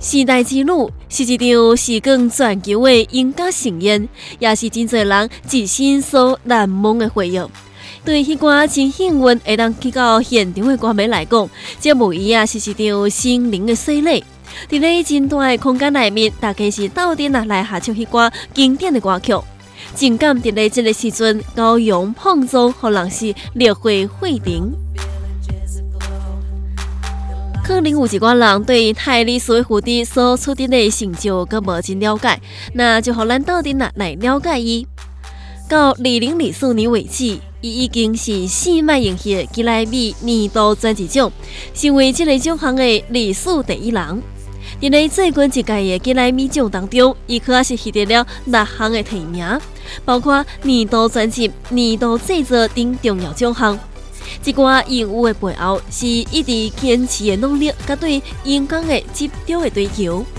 时代之路是一场时光全球的赢家盛宴，也是真侪人一生所难忘的回忆。对迄寡真幸运会当去到现场的歌迷来讲，这无疑是一场心灵的洗礼。伫咧真大的空间内面，大家是斗阵来合唱迄寡经典的歌曲，情感伫咧这个时阵高扬碰撞，互人是热血沸腾。可能有一寡人对泰利斯胡迪所取得的成就阁无真了解，那就互咱斗阵来了解伊。到2024年为止，伊已经是4摆赢得吉莱米年度专辑奖，成为这个奖项的历史第一人。伫咧最近一届的吉莱米奖当中，伊可是获得了6项的提名，包括年度专辑、年度制作等重要奖项。这寡荣誉的背后，是一直坚持的努力，甲对音乐的执着的追求。